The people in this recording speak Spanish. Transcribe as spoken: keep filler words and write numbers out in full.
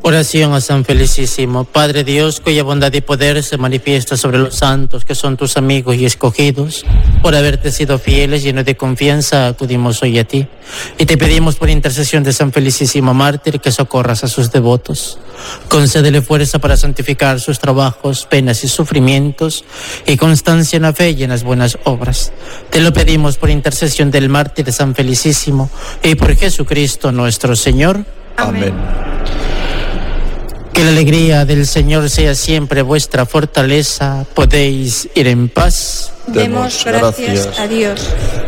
Oración a San Felicísimo. Padre Dios, cuya bondad y poder se manifiesta sobre los santos que son tus amigos y escogidos, por haberte sido fieles, lleno de confianza, acudimos hoy a ti. Y te pedimos por intercesión de San Felicísimo Mártir que socorras a sus devotos. Concédele fuerza para santificar sus trabajos, penas y sufrimientos, y constancia en la fe y en las buenas obras. Te lo pedimos por intercesión del Mártir de San Felicísimo y por Jesucristo nuestro Señor. Amén. Que la alegría del Señor sea siempre vuestra fortaleza. Podéis ir en paz. Demos gracias a Dios.